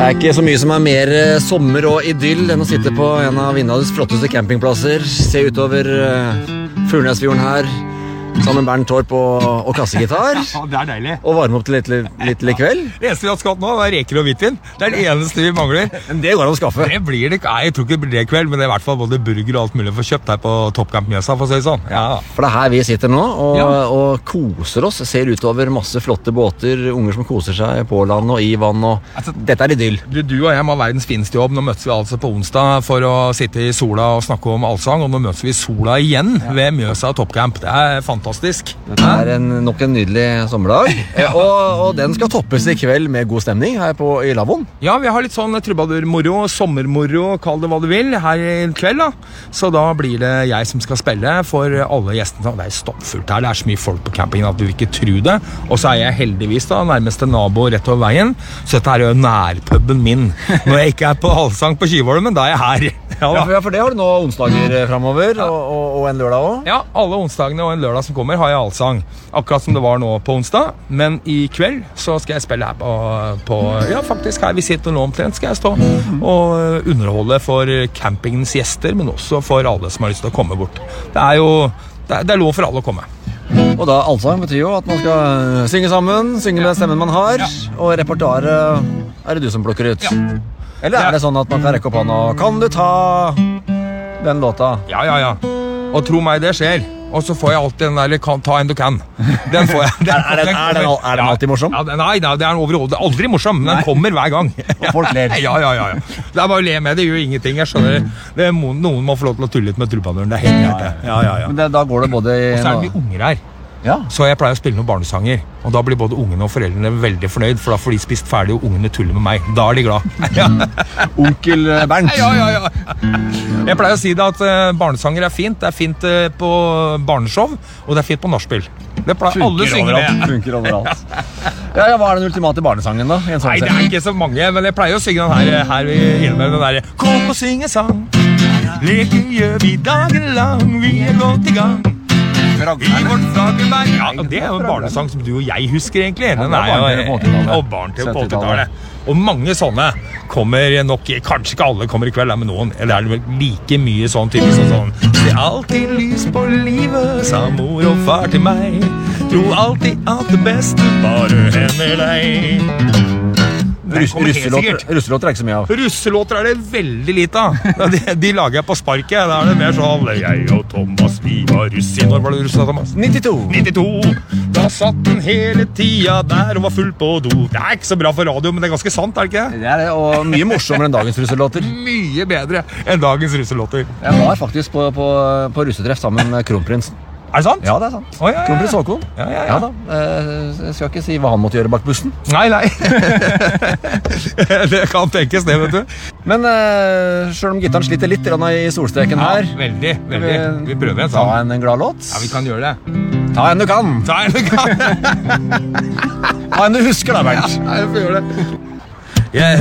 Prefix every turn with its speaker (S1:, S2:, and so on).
S1: Det ikke så mye som mer sommer og idyll enn å sitte på en av Vindals flotteste campingplasser, se utover Furnesfjorden her, sammen med Bernt Torp og kassegitar.
S2: Ja, det deilig.
S1: Og varme opp til litt i kveld.
S2: Det eneste vi har skatt nå, reker og hvitvin. Det det eneste vi mangler.
S1: Men det går an å skaffe.
S2: Det blir det, nei, jeg tror ikke det blir det i kveld, men det i hvert fall både burger og alt mulig for kjøpt her på Toppcamp Mjøsa, for å si det sånn. Ja.
S1: For det her vi sitter nå og koser oss, ser utover masse flotte båter, unger som koser seg på land og i vann, og altså, dette idyll.
S2: Du og jeg må ha verdens fineste jobb. Nå møtes vi altså på onsdag for å sitte i sola og snakke om allsang, og nå møtes vi i sola igjen ved Mjøsa Toppcamp. Det fantastisk.
S1: Dette nok en nydelig sommerdag, og den skal toppes i kveld med god stemning her i Lavon.
S2: Ja, vi har litt sånn trubadurmoro, sommermoro, kall det hva du vil, her i kveld da. Så da blir det jeg som skal spille for alle gjestene. Det stoppfullt her, det så mye folk på campingen at du vil ikke tro det. Og så jeg heldigvis da, nærmeste nabo rett over veien, så dette jo nærpubben min. Når jeg ikke på allsang på Kyvolmen, da jeg her.
S1: Ja, for det har du nå onsdager fremover, og en lørdag også?
S2: Ja, alle onsdagene og en lørdag som kommer har jeg allsang. Akkurat som det var nå på onsdag, men i kveld så skal jeg spille her på faktisk her vi sitter nå omtrent, skal jeg stå og underholde for campingens gjester, men også for alle som har lyst til å komme bort. Det lov for alle å komme.
S1: Og da allsang betyr jo at man skal synge sammen, synge med stemmen man har, og repertoaret det du som plukker ut. Ja. Eller det sånn at man kan rekke opp hånda og kan du ta den låta?
S2: Ja. Og tro meg, det skjer. Og så får jeg alltid den der ta en du kan. Den får jeg.
S1: Er den alltid morsom?
S2: Ja, nei, det overhodet aldri morsom, men den kommer hver gang.
S1: Og folk ler.
S2: Ja. Det bare å le med, det gjør ingenting, jeg skjønner. Noen må få lov til å tulle litt med trubaduren, det helt klart. Ja.
S1: Men da går det både
S2: Og så det mye unger her.
S1: Ja.
S2: Så jeg pleier å spille noen barnesanger, og da blir både ungene og foreldrene veldig fornøyd, for da får de spist ferdig, og ungene tuller med meg. Da de glad.
S1: Onkel Bernt.
S2: Ja. Jeg pleier å si det at barnesanger fint. Det fint på barneshow, og det fint på nachspiel. Det pleier alle å synge det.
S1: Funker overalt. Ja, hva den ultimate barnesangen da?
S2: Nei, det ikke så mange, men jeg pleier å synge den her innimellom den der. Kom og synge sang, leke gjør vi dagen lang, vi godt i gang. I vårt Fagerberg. Ja, det jo en barnesang som du og jeg husker egentlig. Den jo barn til på 80-tallet. Og mange sånne kommer nok, kanskje ikke alle kommer i kveld, men noen. Eller det like mye sånn typisk sånn. Det alltid lys på livet, sa mor og far til meg. Tro alltid at det beste bare hender deg.
S1: Russelåter ikke så mye av.
S2: Russelåter det veldig lite av. De lager jeg på sparket. Da det mer sånn jeg og Thomas, vi var russ. Når var det russ da, Thomas? 92. Da satt den hele tida der og var full på do. Det ikke så bra for radio, men det ganske sant, det ikke?
S1: Det det, og mye morsommere enn dagens russelåter.
S2: Mye bedre enn dagens russelåter.
S1: Jeg var faktisk på russetreff sammen med kronprinsen.
S2: Det sant?
S1: Ja, det sant. Kronprins Håkon. Ja da. Jeg skal ikke si hva han måtte gjøre bak bussen.
S2: Nei. Det kan tenkes det, vet du.
S1: Men selv om gitaren sliter litt i solstreken her.
S2: Veldig. Vi prøver en
S1: sang. Ta en glad låt.
S2: Ja, vi kan gjøre det.
S1: Ta en du kan. Ta en du husker da, Bernt.
S2: Ja, jeg får gjøre det. Jeg